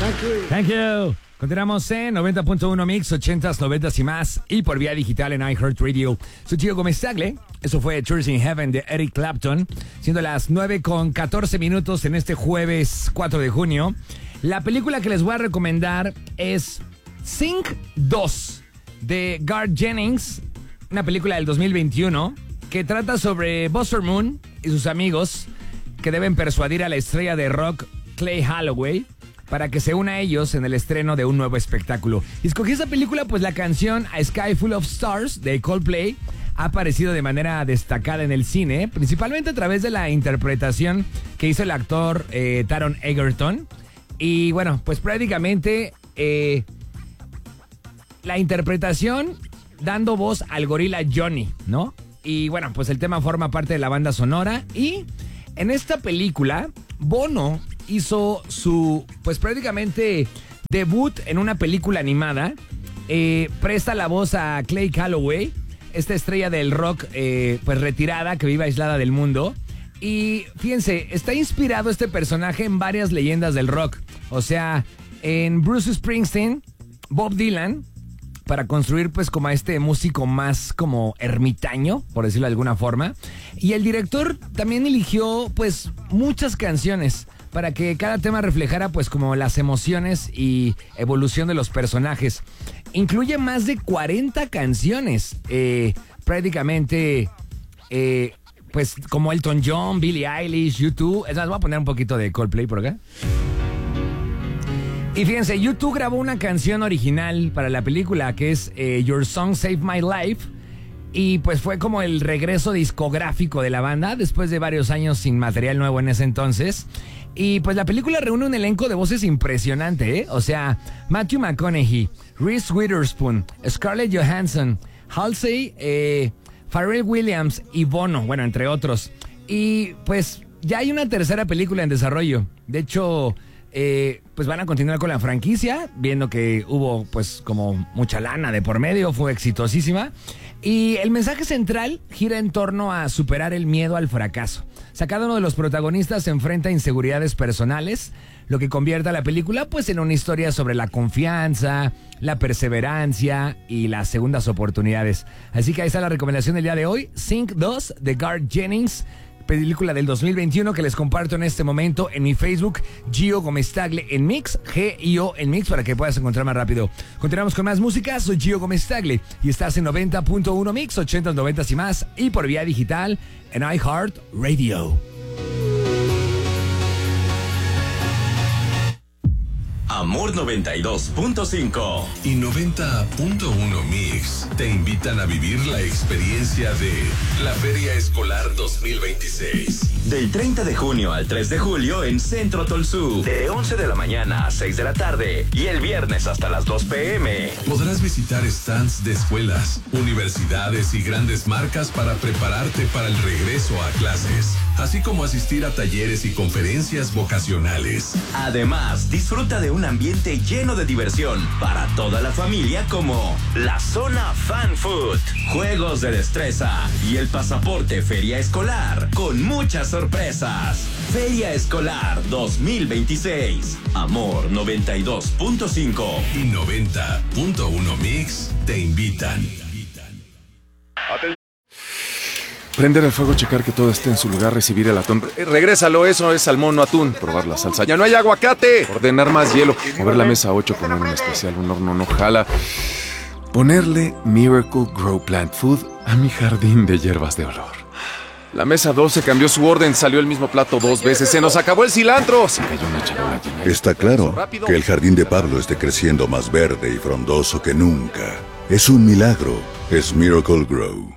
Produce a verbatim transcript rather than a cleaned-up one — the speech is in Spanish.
Thank you. Continuamos en noventa punto uno Mix, ochentas, noventas y más, y por vía digital en iHeartRadio. Soy Gio Gómez Tagle. Eso fue Tears in Heaven de Eric Clapton, siendo las nueve con catorce minutos en este jueves cuatro de junio. La película que les voy a recomendar es Sing dos de Garth Jennings, una película del dos mil veintiuno que trata sobre Buster Moon y sus amigos que deben persuadir a la estrella de rock Clay Holloway para que se una a ellos en el estreno de un nuevo espectáculo. Y escogí esa película pues la canción A Sky Full of Stars de Coldplay ha aparecido de manera destacada en el cine, principalmente a través de la interpretación que hizo el actor eh, Taron Egerton. Y bueno, pues prácticamente eh, la interpretación dando voz al gorila Johnny, ¿no? Y bueno, pues el tema forma parte de la banda sonora. Y en esta película, Bono hizo su, pues prácticamente debut en una película animada. Eh, presta la voz a Clay Holloway, esta estrella del rock eh, pues retirada que vive aislada del mundo. Y fíjense, está inspirado este personaje en varias leyendas del rock. O sea, en Bruce Springsteen, Bob Dylan, para construir pues como a este músico más como ermitaño, por decirlo de alguna forma. Y el director también eligió pues muchas canciones para que cada tema reflejara pues como las emociones y evolución de los personajes. Incluye más de cuarenta canciones, eh, prácticamente eh, pues como Elton John, Billie Eilish, U dos. Es más, voy a poner un poquito de Coldplay por acá. Y fíjense, U dos grabó una canción original para la película que es eh, Your Song Saved My Life. Y pues fue como el regreso discográfico de la banda después de varios años sin material nuevo en ese entonces. Y pues la película reúne un elenco de voces impresionante, ¿eh? O sea, Matthew McConaughey, Reese Witherspoon, Scarlett Johansson, Halsey, eh, Pharrell Williams y Bono, bueno, entre otros. Y pues ya hay una tercera película en desarrollo. De hecho, eh, pues van a continuar con la franquicia, viendo que hubo pues como mucha lana de por medio, fue exitosísima. Y el mensaje central gira en torno a superar el miedo al fracaso. O sea, cada uno de los protagonistas se enfrenta a inseguridades personales, lo que convierte a la película pues en una historia sobre la confianza, la perseverancia y las segundas oportunidades. Así que ahí está la recomendación del día de hoy, Sing dos de Garth Jennings, película del dos mil veintiuno que les comparto en este momento en mi Facebook, Gio Gómez Tagle en Mix, G I O en Mix, para que puedas encontrar más rápido. Continuamos con más música, soy Gio Gómez Tagle y estás en noventa punto uno Mix, ochentas, noventas y más, y por vía digital en iHeartRadio. Amor noventa y dos punto cinco y noventa punto uno Mix te invitan a vivir la experiencia de la Feria Escolar dos mil veintiséis. Del treinta de junio al tres de julio en Centro Tolsú, de once de la mañana a seis de la tarde y el viernes hasta las dos pm. Podrás visitar stands de escuelas, universidades y grandes marcas para prepararte para el regreso a clases, así como asistir a talleres y conferencias vocacionales. Además, disfruta de un ambiente lleno de diversión para toda la familia como la zona Fan Food, juegos de destreza y el pasaporte Feria Escolar con muchas sorpresas. Feria Escolar dos mil veintiséis. Amor noventa y dos punto cinco y noventa punto uno Mix te invitan. Prender el fuego, checar que todo esté en su lugar, recibir el atún. Eh, regrésalo, eso es salmón, no atún. Probar la salsa. ¡Ya no hay aguacate! Ordenar más hielo. Mover la mesa ocho, poner un especial, un horno no jala. Ponerle Miracle Grow Plant Food a mi jardín de hierbas de olor. La mesa doce cambió su orden, salió el mismo plato dos veces. ¡Se nos acabó el cilantro! Se cayó una charola llena. Está claro que el jardín de Pablo esté creciendo más verde y frondoso que nunca. Es un milagro. Es Miracle Grow.